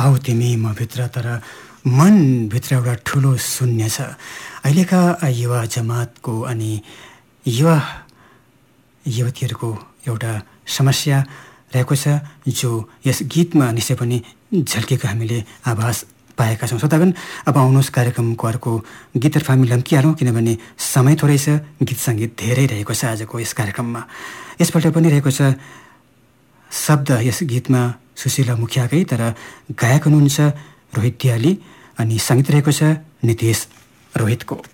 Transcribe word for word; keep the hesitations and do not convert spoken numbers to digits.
आऊ तिमी म भित्र, तर मनभित्र एउटा ठुलो शून्य छ। अहिलेका युवा जमातको अनि युवा युवतीहरूको एउटा समस्या रहेको छ, जो यस गीतमा निश्चय पनि झल्केको हामीले आभास पाएका छौँ। श्रोतागण, अब आउनुहोस् कार्यक्रमको अर्को गीततर्फ हामी लम्किहालौँ, किनभने समय थोरै छ, गीत सङ्गीत धेरै रहेको छ आजको यस कार्यक्रममा। यसपल्ट पनि रहेको छ शब्द यस गीतमा सुशीला मुखियाकै, तर गायक हुनुहुन्छ रोहित दियाली अनि सङ्गीत रहेको छ नितेश रोहितको।